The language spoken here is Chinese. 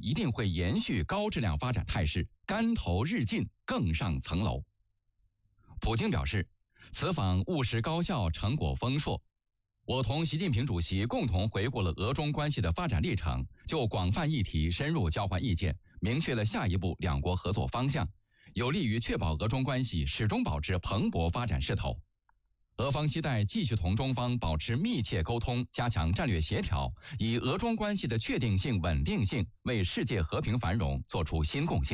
一定会延续高质量发展态势，竿头日进，更上层楼。普京表示，此访务实高效，成果丰硕。我同习近平主席共同回顾了俄中关系的发展历程，就广泛议题深入交换意见，明确了下一步两国合作方向，有利于确保俄中关系始终保持蓬勃发展势头。俄方期待继续同中方保持密切沟通，加强战略协调，以俄中关系的确定性、稳定性为世界和平繁荣做出新贡献。